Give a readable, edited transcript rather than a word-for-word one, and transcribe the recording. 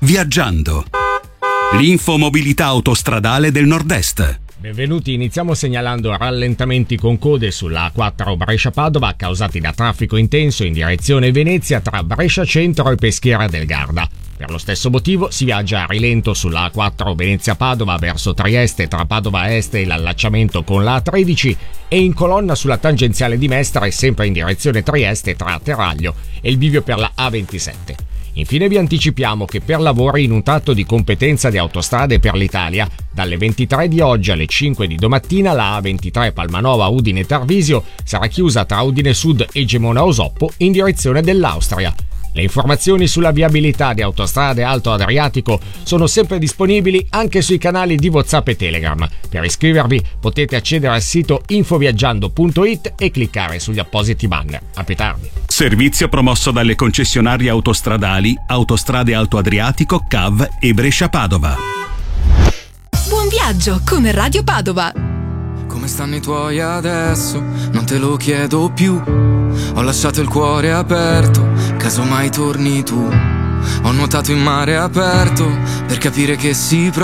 Viaggiando. L'infomobilità autostradale del Nord-Est. Benvenuti, iniziamo segnalando rallentamenti con code sulla A4 Brescia-Padova causati da traffico intenso in direzione Venezia tra Brescia Centro e Peschiera del Garda. Per lo stesso motivo si viaggia a rilento sulla A4 Venezia-Padova verso Trieste tra Padova Est e l'allacciamento con la A13 e in colonna sulla tangenziale di Mestre sempre in direzione Trieste tra Teraglio e il bivio per la A27. Infine vi anticipiamo che per lavori in un tratto di competenza di Autostrade per l'Italia, dalle 23 di oggi alle 5 di domattina la A23 Palmanova Udine Tarvisio sarà chiusa tra Udine Sud e Gemona Osoppo in direzione dell'Austria. Le informazioni sulla viabilità di Autostrade Alto Adriatico sono sempre disponibili anche sui canali di WhatsApp e Telegram. Per iscrivervi potete accedere al sito infoviaggiando.it e cliccare sugli appositi banner. A più tardi. Servizio promosso dalle concessionarie autostradali Autostrade Alto Adriatico, CAV e Brescia-Padova. Buon viaggio con Radio Padova. Come stanno i tuoi adesso? Non te lo chiedo più. Ho lasciato il cuore aperto, caso mai torni tu. Ho nuotato in mare aperto per capire che si